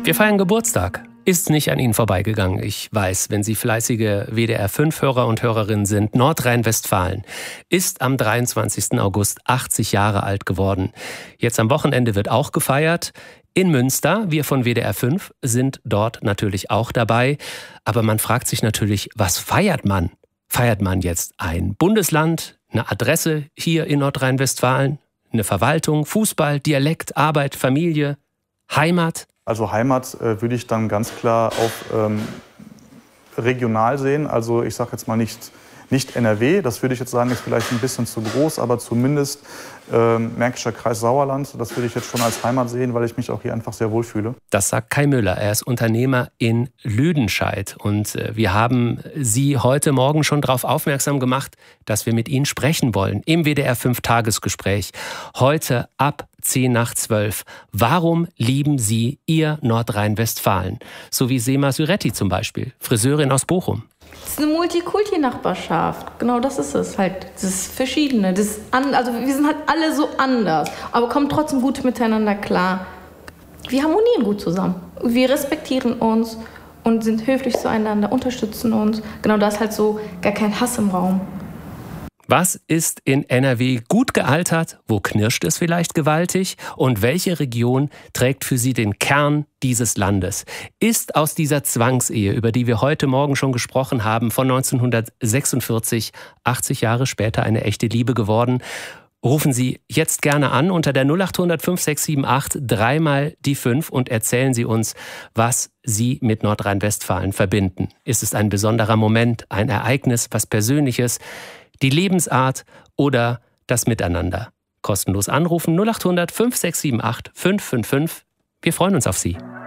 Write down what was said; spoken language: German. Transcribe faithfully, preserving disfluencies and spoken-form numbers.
Wir feiern Geburtstag. Ist nicht an Ihnen vorbeigegangen. Ich weiß, wenn Sie fleißige W D R fünf Hörer und Hörerinnen sind. Nordrhein-Westfalen ist am dreiundzwanzigsten August achtzig Jahre alt geworden. Jetzt am Wochenende wird auch gefeiert. In Münster, wir von W D R fünf sind dort natürlich auch dabei. Aber man fragt sich natürlich, was feiert man? Feiert man jetzt ein Bundesland, eine Adresse hier in Nordrhein-Westfalen, eine Verwaltung, Fußball, Dialekt, Arbeit, Familie, Heimat? Also Heimat äh, würde ich dann ganz klar auf ähm, regional sehen. Also ich sage jetzt mal nicht, nicht N R W, das würde ich jetzt sagen, ist vielleicht ein bisschen zu groß, aber zumindest ähm, Märkischer Kreis Sauerland, das würde ich jetzt schon als Heimat sehen, weil ich mich auch hier einfach sehr wohl fühle. Das sagt Kai Müller, er ist Unternehmer in Lüdenscheid und äh, wir haben Sie heute Morgen schon darauf aufmerksam gemacht, dass wir mit Ihnen sprechen wollen im W D R fünf Tagesgespräch. Heute ab zehn nach zwölf. Warum lieben Sie Ihr Nordrhein-Westfalen? So wie Sema Syretti zum Beispiel, Friseurin aus Bochum. Es ist eine Multikulti-Nachbarschaft. Genau das ist es halt. Das ist Verschiedene. Das ist an, also wir sind halt alle so anders, aber kommen trotzdem gut miteinander klar. Wir harmonieren gut zusammen. Wir respektieren uns und sind höflich zueinander, unterstützen uns. Genau, da ist halt so gar kein Hass im Raum. Was ist in N R W gut gealtert? Wo knirscht es vielleicht gewaltig? Und welche Region trägt für Sie den Kern dieses Landes? Ist aus dieser Zwangsehe, über die wir heute Morgen schon gesprochen haben, von neunzehnhundertsechsundvierzig, achtzig Jahre später eine echte Liebe geworden? Rufen Sie jetzt gerne an unter der null acht hundert fünf sechs sieben acht dreimal die fünf und erzählen Sie uns, was Sie mit Nordrhein-Westfalen verbinden. Ist es ein besonderer Moment, ein Ereignis, was Persönliches? Die Lebensart oder das Miteinander. Kostenlos anrufen null acht hundert fünf sechs sieben acht fünf fünf fünf. Wir freuen uns auf Sie.